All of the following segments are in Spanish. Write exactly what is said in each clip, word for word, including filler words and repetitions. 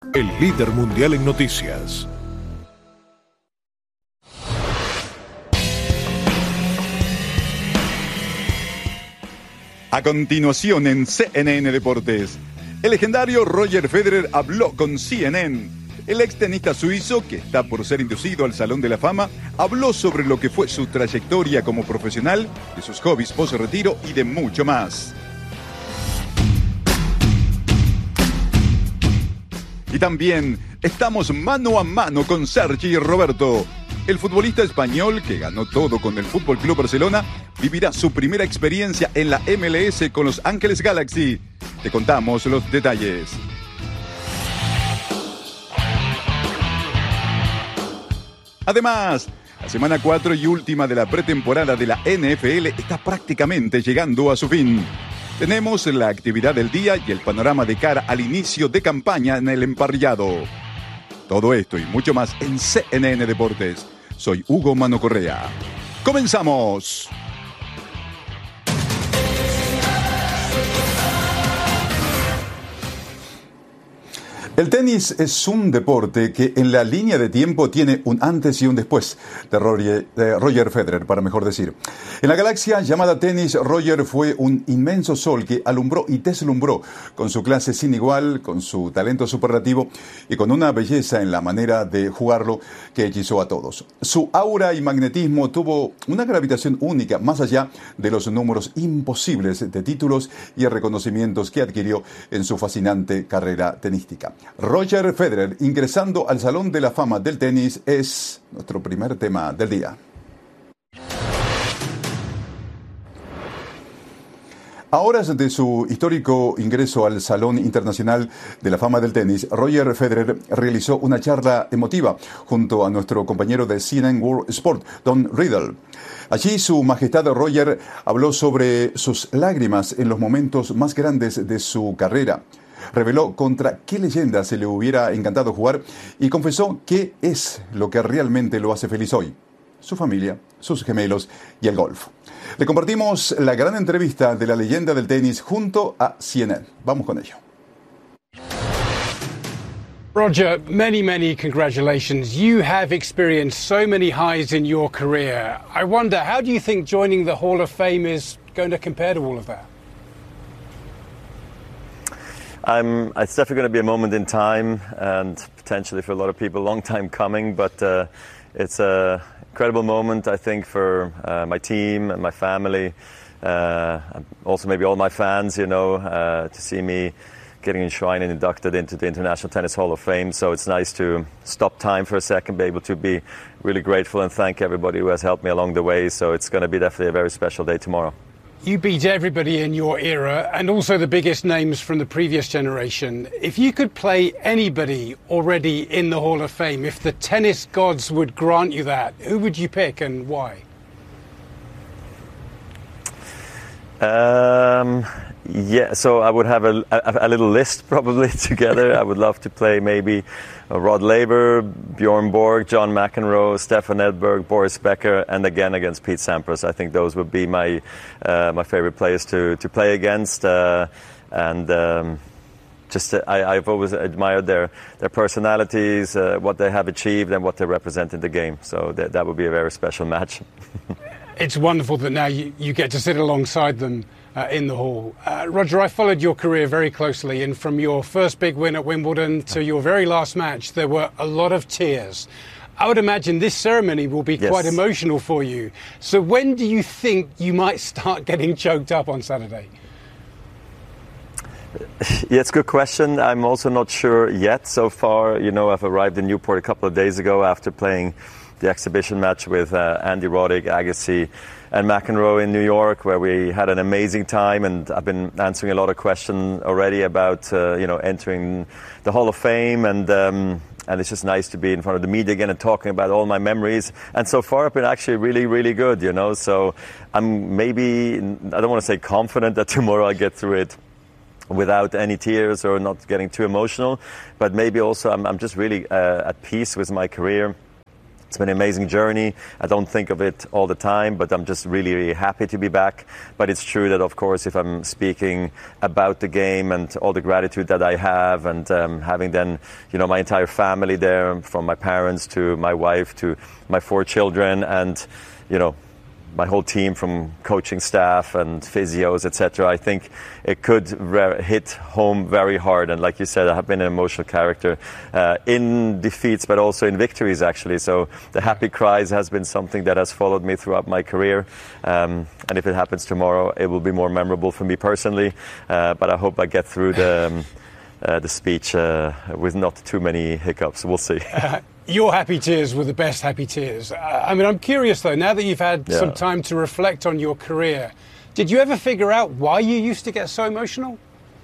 el líder mundial en noticias. A continuación en C N N Deportes, el legendario Roger Federer habló con C N N. El ex tenista suizo, que está por ser inducido al Salón de la Fama, habló sobre lo que fue su trayectoria como profesional, de sus hobbies post-retiro y de mucho más. Y también estamos mano a mano con Sergi Roberto. El futbolista español, que ganó todo con el F C Barcelona, vivirá su primera experiencia en la M L S con Los Ángeles Galaxy. Te contamos los detalles. Además, la semana cuatro y última de la pretemporada de la N F L está prácticamente llegando a su fin. Tenemos la actividad del día y el panorama de cara al inicio de campaña en el emparrillado. Todo esto y mucho más en C N N Deportes. Soy Hugo Mano Correa. ¡Comenzamos! El tenis es un deporte que en la línea de tiempo tiene un antes y un después de Roger, de Roger Federer, para mejor decir. En la galaxia llamada tenis, Roger fue un inmenso sol que alumbró y deslumbró con su clase sin igual, con su talento superlativo y con una belleza en la manera de jugarlo que hechizó a todos. Su aura y magnetismo tuvo una gravitación única, más allá de los números imposibles de títulos y reconocimientos que adquirió en su fascinante carrera tenística. Roger Federer ingresando al Salón de la Fama del Tenis es nuestro primer tema del día. A horas de su histórico ingreso al Salón Internacional de la Fama del Tenis, Roger Federer realizó una charla emotiva junto a nuestro compañero de C N N World Sport, Don Riddle. Allí su majestad Roger habló sobre sus lágrimas en los momentos más grandes de su carrera. Reveló contra qué leyenda se le hubiera encantado jugar y confesó qué es lo que realmente lo hace feliz hoy: su familia, sus gemelos y el golf. Le compartimos la gran entrevista de la leyenda del tenis junto a C N N. Vamos con ello. Roger, many, many congratulations. You have experienced so many highs in your career. I wonder, how do you think joining the Hall of Fame is going to compare to all of that? Um, it's definitely going to be a moment in time, and potentially for a lot of people, a long time coming. But uh, it's an incredible moment, I think, for uh, my team and my family, uh, also maybe all my fans. You know, uh, to see me getting enshrined and inducted into the International Tennis Hall of Fame. So it's nice to stop time for a second, be able to be really grateful and thank everybody who has helped me along the way. So it's going to be definitely a very special day tomorrow. You beat everybody in your era and also the biggest names from the previous generation. If you could play anybody already in the Hall of Fame, if the tennis gods would grant you that, who would you pick and why? Um, yeah, so I would have a, a, a little list probably together. I would love to play maybe Rod Laver, Bjorn Borg, John McEnroe, Stefan Edberg, Boris Becker, and again against Pete Sampras. I think those would be my uh, my favorite players to, to play against. Uh, and um, just uh, I, I've always admired their their personalities, uh, what they have achieved, and what they represent in the game. So that that would be a very special match. It's wonderful that now you, you get to sit alongside them uh, in the hall. Uh, Roger, I followed your career very closely, and from your first big win at Wimbledon to your very last match, there were a lot of tears. I would imagine this ceremony will be yes. quite emotional for you. So when do you think you might start getting choked up on Saturday? Yeah, it's a good question. I'm also not sure yet. So far, you know, I've arrived in Newport a couple of days ago after playing the exhibition match with uh, Andy Roddick, Agassi and McEnroe in New York, where we had an amazing time, and I've been answering a lot of questions already about uh, you know, entering the Hall of Fame, and um, and it's just nice to be in front of the media again and talking about all my memories. And so far I've been actually really, really good, you know, so I'm maybe, I don't want to say confident that tomorrow I'll get through it without any tears or not getting too emotional, but maybe also I'm, I'm just really uh, at peace with my career. It's been an amazing journey. I don't think of it all the time, but I'm just really, really happy to be back. But it's true that, of course, if I'm speaking about the game and all the gratitude that I have, and um, having then, you know, my entire family there, from my parents to my wife to my four children, and, you know, my whole team from coaching staff and physios, et cetera. I think it could re- hit home very hard. And like you said, I have been an emotional character uh, in defeats, but also in victories, actually. So the happy cries has been something that has followed me throughout my career. Um, and if it happens tomorrow, it will be more memorable for me personally. Uh, but I hope I get through the, um, uh, the speech uh, with not too many hiccups. We'll see. Your happy tears were the best happy tears. I mean, I'm curious, though, now that you've had yeah. some time to reflect on your career, did you ever figure out why you used to get so emotional?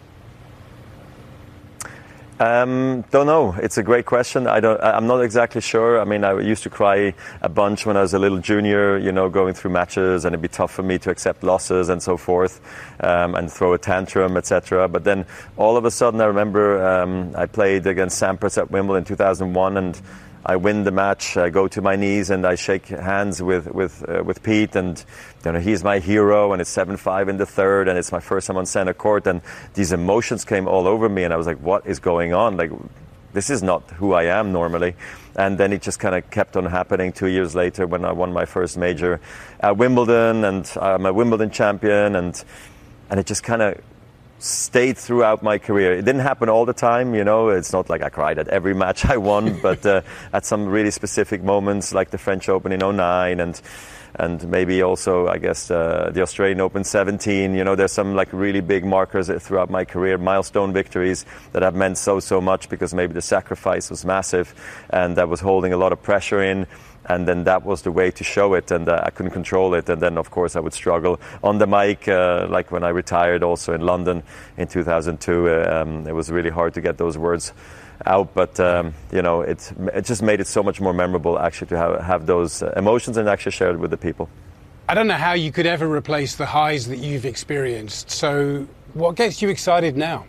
Um, don't know. It's a great question. I don't, I'm not exactly sure. I mean, I used to cry a bunch when I was a little junior, you know, going through matches, and it'd be tough for me to accept losses and so forth, um, and throw a tantrum, et cetera. But then all of a sudden, I remember um, I played against Sampras at Wimbledon in two thousand one, and I win the match. I go to my knees and I shake hands with with uh, with Pete, and you know, he's my hero. And it's seven five in the third, and it's my first time on center court. And these emotions came all over me, and I was like, "What is going on? Like, this is not who I am normally." And then it just kind of kept on happening. Two years later, when I won my first major at Wimbledon, and I'm a Wimbledon champion, and and it just kind of stayed throughout my career. It didn't happen all the time, you know. It's not like I cried at every match I won, but uh, at some really specific moments, like the French Open in oh nine, and and maybe also, I guess, uh, the Australian Open seventeen. You know, there's some like really big markers throughout my career, milestone victories that have meant so, so much, because maybe the sacrifice was massive, and I was holding a lot of pressure in. And then that was the way to show it, and uh, I couldn't control it. And then, of course, I would struggle on the mic, uh, like when I retired also in London in two thousand two. Uh, um, it was really hard to get those words out, but, um, you know, it, it just made it so much more memorable, actually, to have, have those uh, emotions and actually share it with the people. I don't know how you could ever replace the highs that you've experienced. So what gets you excited now?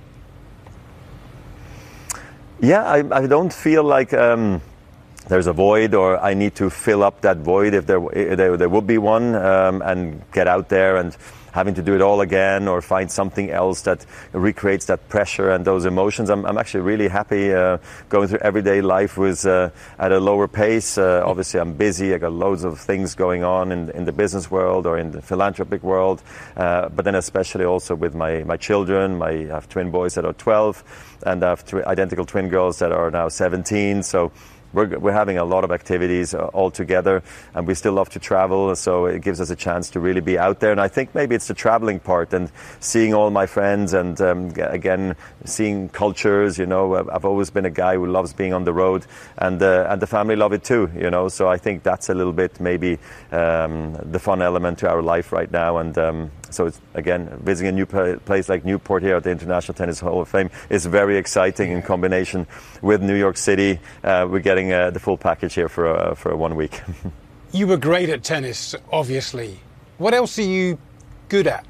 Yeah, I, I don't feel like... Um, there's a void, or I need to fill up that void if there if there, there would be one, um, and get out there and having to do it all again, or find something else that recreates that pressure and those emotions. I'm, I'm actually really happy uh, going through everyday life with uh, at a lower pace. Uh, obviously, I'm busy. I got loads of things going on in, in the business world or in the philanthropic world, uh, but then especially also with my, my children. My, I have twin boys that are twelve, and I have tw- identical twin girls that are now seventeen. So We're, we're having a lot of activities uh, all together, and we still love to travel, so it gives us a chance to really be out there. And I think maybe it's the traveling part and seeing all my friends, and um, again, seeing cultures. You know, I've always been a guy who loves being on the road, and uh, and the family love it too, you know. So I think that's a little bit maybe um, the fun element to our life right now. And um, so it's, again, visiting a new place like Newport here at the International Tennis Hall of Fame is very exciting in combination with New York City. Uh, we're getting uh, the full package here for uh, for one week. You were great at tennis, obviously. What else are you good at?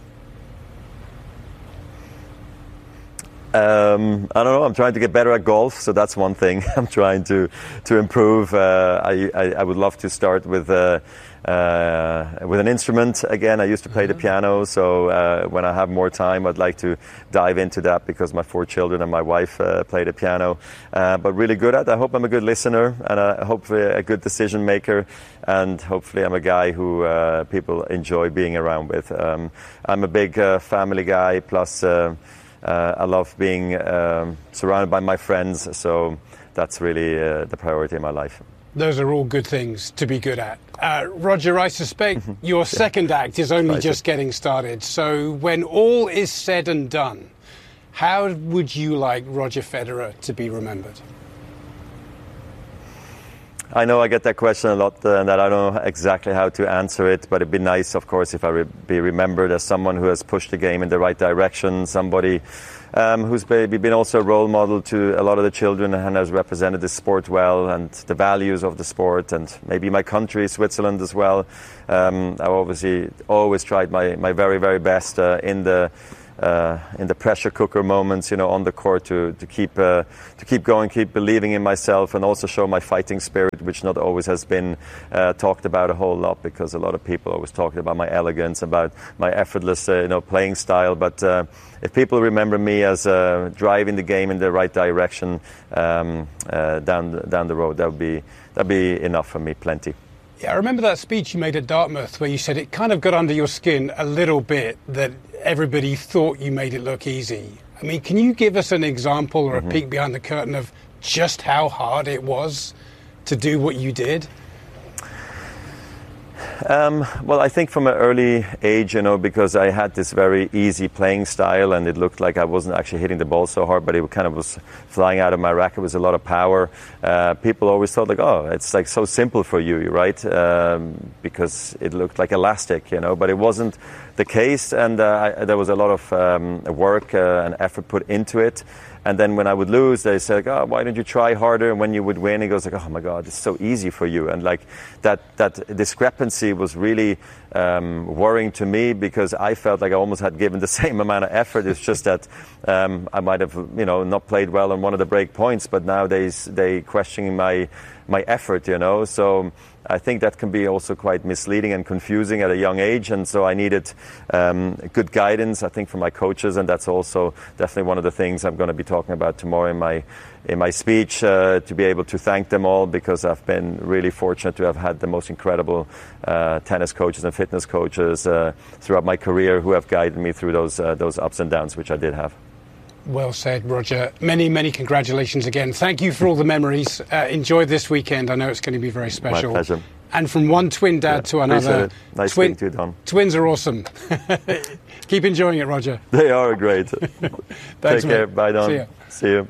Um, I don't know. I'm trying to get better at golf, so that's one thing I'm trying to to improve. Uh, I, I I would love to start with uh, uh, with an instrument again. I used to play mm-hmm. the piano, so uh, when I have more time, I'd like to dive into that, because my four children and my wife uh, play the piano. Uh, but really good at. I hope I'm a good listener, and I hope a good decision maker, and hopefully I'm a guy who uh, people enjoy being around with. Um, I'm a big uh, family guy, plus. Uh, Uh, I love being um, surrounded by my friends, so that's really uh, the priority in my life. Those are all good things to be good at. Uh, Roger, I suspect your yeah. second act is only Excited. just getting started. So when all is said and done, how would you like Roger Federer to be remembered? I know I get that question a lot, uh, and that I don't know exactly how to answer it, but it'd be nice, of course, if I re- be remembered as someone who has pushed the game in the right direction, somebody um, who's maybe been also a role model to a lot of the children and has represented the sport well and the values of the sport, and maybe my country, Switzerland, as well. Um, I've obviously always tried my, my very, very best uh, in the uh, in the pressure cooker moments, you know, on the court to to keep uh, to keep going, keep believing in myself, and also show my fighting spirit, which not always has been uh, talked about a whole lot, because a lot of people always talking about my elegance, about my effortless, uh, you know, playing style. But uh, if people remember me as uh, driving the game in the right direction um, uh, down down the road, that would be that'd be enough for me, plenty. Yeah, I remember that speech you made at Dartmouth where you said it kind of got under your skin a little bit that everybody thought you made it look easy. I mean, can you give us an example or a mm-hmm. peek behind the curtain of just how hard it was to do what you did? Um, well, I think from an early age, you know, because I had this very easy playing style, and it looked like I wasn't actually hitting the ball so hard, but it kind of was flying out of my racket. It was a lot of power. Uh, people always thought like, oh, it's like so simple for you, right? Um, because it looked like elastic, you know, but it wasn't the case, and uh, I, there was a lot of um, work uh, and effort put into it. And then when I would lose, they said, oh, why don't you try harder? And when you would win, it goes like, oh my God, it's so easy for you. And like that, that discrepancy was really um, worrying to me, because I felt like I almost had given the same amount of effort. It's just that um, I might have, you know, not played well on one of the break points, but now they they questioning my my effort, you know. So I think that can be also quite misleading and confusing at a young age, and so I needed um, good guidance, I think, from my coaches, and that's also definitely one of the things I'm going to be talking about tomorrow in my in my speech, uh, to be able to thank them all, because I've been really fortunate to have had the most incredible uh, tennis coaches and fitness coaches uh, throughout my career who have guided me through those uh, those ups and downs, which I did have. Well said, Roger. Many, many congratulations again. Thank you for all the memories. Uh, enjoy this weekend. I know it's going to be very special. My pleasure. And from one twin dad yeah, to another. Nice twin, speaking to you, Don. Twins are awesome. Keep enjoying it, Roger. They are great. Thanks, Take care. Mate. Bye, Don. See you. See you.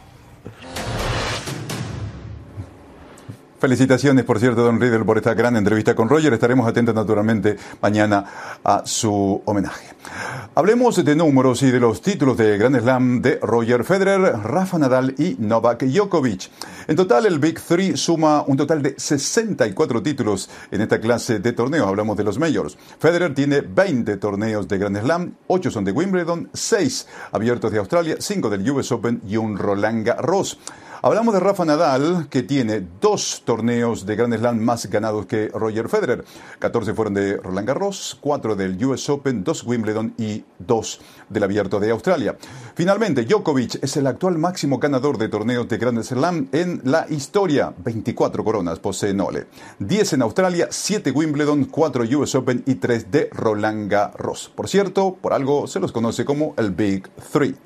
Felicitaciones, por cierto, Don Riedel, por esta gran entrevista con Roger. Estaremos atentos, naturalmente, mañana a su homenaje. Hablemos de números y de los títulos de Grand Slam de Roger Federer, Rafa Nadal y Novak Djokovic. En total, el Big Three suma un total de sesenta y cuatro títulos en esta clase de torneos. Hablamos de los Majors. Federer tiene veinte torneos de Grand Slam, ocho son de Wimbledon, seis abiertos de Australia, cinco del U S Open y un Roland Garros. Hablamos de Rafa Nadal, que tiene dos torneos de Grand Slam más ganados que Roger Federer. catorce fueron de Roland Garros, cuatro del U S Open, dos Wimbledon y dos del Abierto de Australia. Finalmente, Djokovic es el actual máximo ganador de torneos de Grand Slam en la historia. veinticuatro coronas posee Nole. diez en Australia, siete Wimbledon, cuatro U S Open y tres de Roland Garros. Por cierto, por algo se los conoce como el Big Three.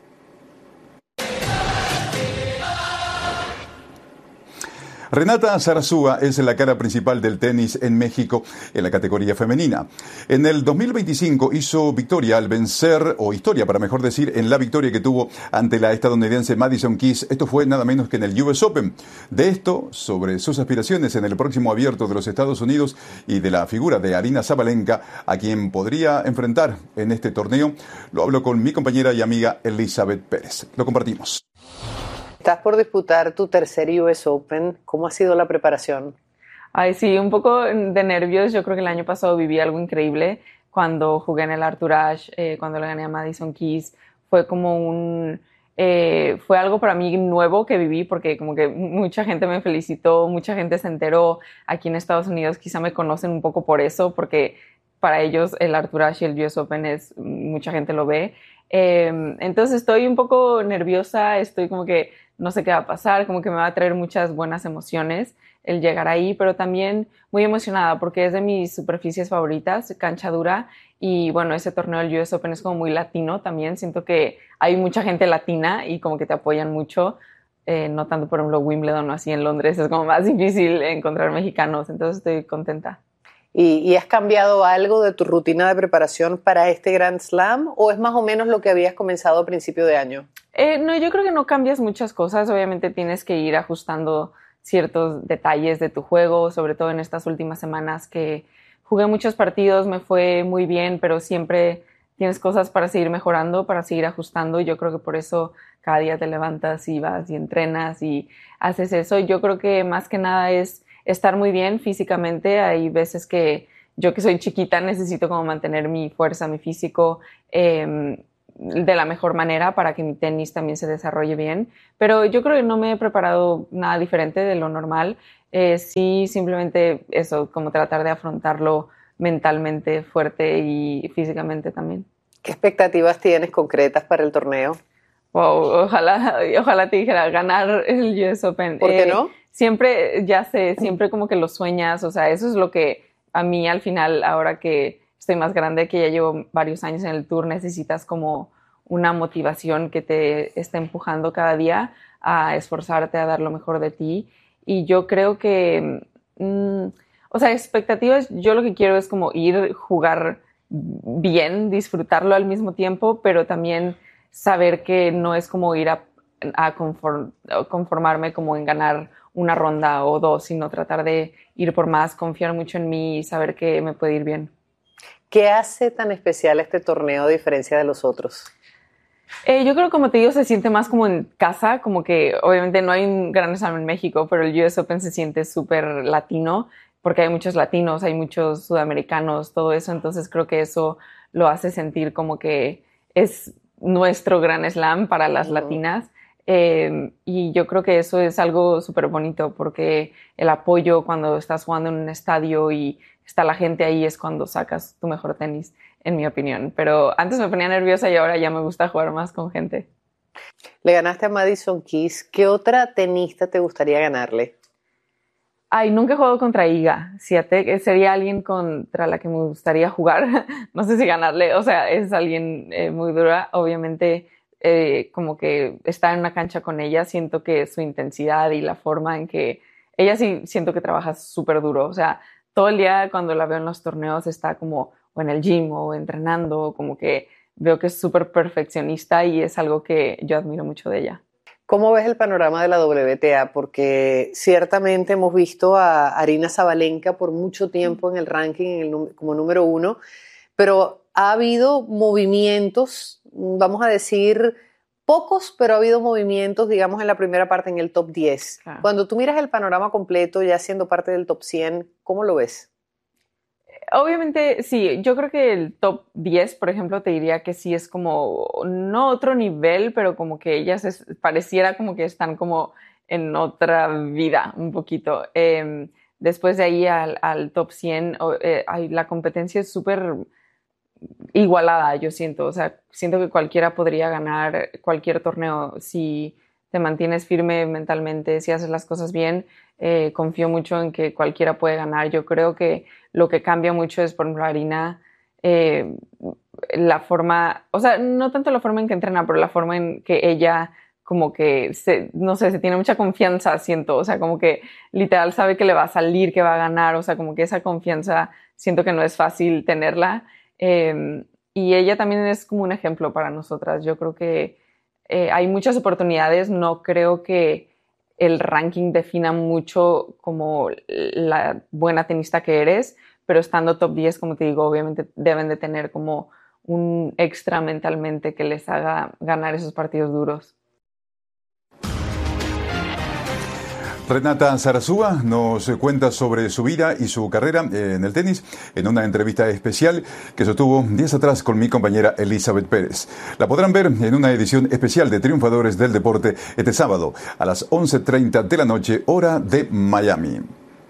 Renata Zarazúa es la cara principal del tenis en México en la categoría femenina. En el dos mil veinticinco hizo victoria al vencer, o historia para mejor decir, en la victoria que tuvo ante la estadounidense Madison Keys. Esto fue nada menos que en el U S Open. De esto, sobre sus aspiraciones en el próximo Abierto de los Estados Unidos y de la figura de Aryna Sabalenka, a quien podría enfrentar en este torneo, lo hablo con mi compañera y amiga Elizabeth Pérez. Lo compartimos. Estás por disputar tu tercer U S Open. ¿Cómo ha sido la preparación? Ay, sí, un poco de nervios. Yo creo que el año pasado viví algo increíble cuando jugué en el Arthur Ashe, eh, cuando le gané a Madison Keys. Fue como un... Eh, fue algo para mí nuevo que viví, porque como que mucha gente me felicitó, mucha gente se enteró. Aquí en Estados Unidos quizá me conocen un poco por eso, porque para ellos el Arthur Ashe y el U S Open es... mucha gente lo ve. Eh, entonces estoy un poco nerviosa, estoy como que no sé qué va a pasar, como que me va a traer muchas buenas emociones el llegar ahí, pero también muy emocionada porque es de mis superficies favoritas, cancha dura, y bueno, ese torneo del U S Open es como muy latino también, siento que hay mucha gente latina y como que te apoyan mucho, eh, no tanto por ejemplo Wimbledon o así en Londres, es como más difícil encontrar mexicanos, entonces estoy contenta. ¿Y, ¿Y has cambiado algo de tu rutina de preparación para este Grand Slam o es más o menos lo que habías comenzado a principio de año? Eh, no, yo creo que no cambias muchas cosas. Obviamente tienes que ir ajustando ciertos detalles de tu juego, sobre todo en estas últimas semanas que jugué muchos partidos, me fue muy bien, pero siempre tienes cosas para seguir mejorando, para seguir ajustando. Yo creo que por eso cada día te levantas y vas y entrenas y haces eso. Yo creo que más que nada es estar muy bien físicamente. Hay veces que yo, que soy chiquita, necesito como mantener mi fuerza, mi físico, eh, de la mejor manera para que mi tenis también se desarrolle bien. Pero yo creo que no me he preparado nada diferente de lo normal. Eh, sí, simplemente eso, como tratar de afrontarlo mentalmente fuerte y físicamente también. ¿Qué expectativas tienes concretas para el torneo? Wow, ojalá, ojalá te dijera ganar el U S Open. ¿Por qué eh, no? Siempre, ya sé, siempre como que lo sueñas, o sea, eso es lo que a mí al final, ahora que estoy más grande, que ya llevo varios años en el tour, necesitas como una motivación que te esté empujando cada día a esforzarte, a dar lo mejor de ti. Y yo creo que, mmm, o sea, expectativas, yo lo que quiero es como ir, jugar bien, disfrutarlo al mismo tiempo, pero también saber que no es como ir a, a conform, conformarme como en ganar una ronda o dos, sino tratar de ir por más, confiar mucho en mí y saber que me puede ir bien. ¿Qué hace tan especial este torneo a diferencia de los otros? Eh, yo creo, como te digo, se siente más como en casa, como que obviamente no hay un Grand Slam en México, pero el U S Open se siente súper latino, porque hay muchos latinos, hay muchos sudamericanos, todo eso, entonces creo que eso lo hace sentir como que es nuestro Grand Slam para las uh-huh. latinas. Eh, y yo creo que eso es algo súper bonito, porque el apoyo cuando estás jugando en un estadio y está la gente ahí es cuando sacas tu mejor tenis, en mi opinión. Pero antes me ponía nerviosa y ahora ya me gusta jugar más con gente. Le ganaste a Madison Keys. ¿Qué otra tenista te gustaría ganarle? Ay, nunca he jugado contra Iga. Fíjate, sería alguien contra la que me gustaría jugar. No sé si ganarle, o sea, es alguien eh, muy dura. Obviamente, eh, como que estar en una cancha con ella, siento que su intensidad y la forma en que... Ella sí siento que trabaja súper duro. O sea, todo el día cuando la veo en los torneos está como o en el gym o entrenando, como que veo que es súper perfeccionista y es algo que yo admiro mucho de ella. ¿Cómo ves el panorama de la W T A? Porque ciertamente hemos visto a Aryna Sabalenka por mucho tiempo en el ranking en el, como número uno, pero ha habido movimientos, vamos a decir pocos, pero ha habido movimientos, digamos, en la primera parte, en el top diez. Claro. Cuando tú miras el panorama completo, ya siendo parte del top cien, ¿cómo lo ves? Obviamente, sí, yo creo que el top diez, por ejemplo, te diría que sí es como, no otro nivel, pero como que ellas es, pareciera como que están como en otra vida un poquito. Eh, después de ahí al, al top cien, eh, hay, la competencia es súper igualada, yo siento. O sea, siento que cualquiera podría ganar cualquier torneo si te mantienes firme mentalmente, si haces las cosas bien. Eh, confío mucho en que cualquiera puede ganar. Yo creo que lo que cambia mucho es, por ejemplo, Aryna, eh, la forma, o sea, no tanto la forma en que entrena, pero la forma en que ella como que, se, no sé, se tiene mucha confianza, siento, o sea, como que literal sabe que le va a salir, que va a ganar, o sea, como que esa confianza siento que no es fácil tenerla. Eh, y ella también es como un ejemplo para nosotras. Yo creo que eh, hay muchas oportunidades, no creo que el ranking defina mucho como la buena tenista que eres, pero estando top diez, como te digo, obviamente deben de tener como un extra mentalmente que les haga ganar esos partidos duros. Renata Zarazúa nos cuenta sobre su vida y su carrera en el tenis en una entrevista especial que sostuvo días atrás con mi compañera Elizabeth Pérez. La podrán ver en una edición especial de Triunfadores del Deporte este sábado a las once treinta de la noche, hora de Miami.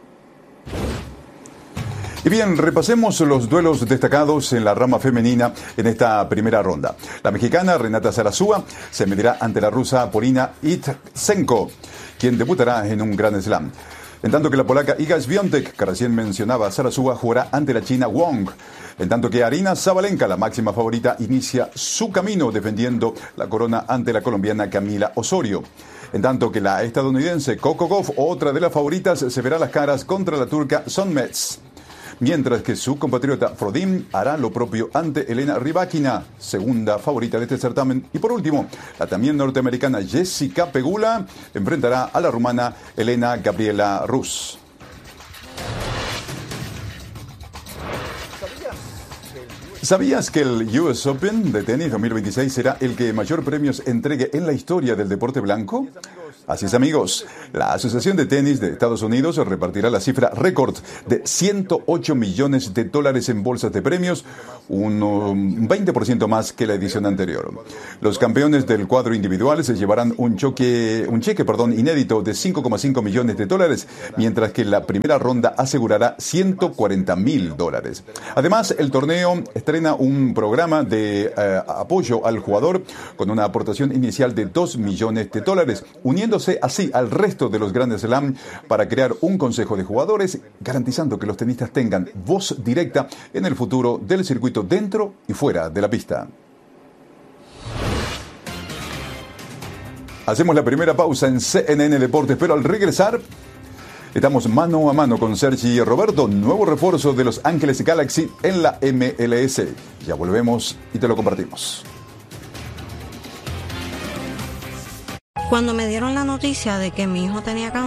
Y bien, repasemos los duelos destacados en la rama femenina en esta primera ronda. La mexicana Renata Zarazúa se medirá ante la rusa Polina Ytsenko, quien debutará en un Grand Slam. En tanto que la polaca Iga Świątek, que recién mencionaba Zarazúa, jugará ante la china Wong. En tanto que Aryna Sabalenka, la máxima favorita, inicia su camino defendiendo la corona ante la colombiana Camila Osorio. En tanto que la estadounidense Coco Gauff, otra de las favoritas, se verá las caras contra la turca Sönmez. Mientras que su compatriota Frodin hará lo propio ante Elena Rybakina, segunda favorita de este certamen. Y por último, la también norteamericana Jessica Pegula enfrentará a la rumana Elena Gabriela Rus. ¿Sabías que el U S Open de tenis dos mil veintiséis será el que mayor premios entregue en la historia del deporte blanco? Así es, amigos, la Asociación de Tenis de Estados Unidos repartirá la cifra récord de ciento ocho millones de dólares en bolsas de premios, un veinte por ciento más que la edición anterior. Los campeones del cuadro individual se llevarán un, choque, un cheque perdón, inédito de cinco coma cinco millones de dólares, mientras que la primera ronda asegurará ciento cuarenta mil dólares. Además, el torneo estrena un programa de eh, apoyo al jugador con una aportación inicial de dos millones de dólares, uniendo así al resto de los Grand Slam para crear un consejo de jugadores, garantizando que los tenistas tengan voz directa en el futuro del circuito dentro y fuera de la pista. Hacemos la primera pausa en C N N Deportes, pero al regresar estamos mano a mano con Sergi Roberto, nuevo refuerzo de Los Ángeles Galaxy en la M L S. Ya volvemos y te lo compartimos. Cuando me dieron la noticia de que mi hijo tenía cáncer,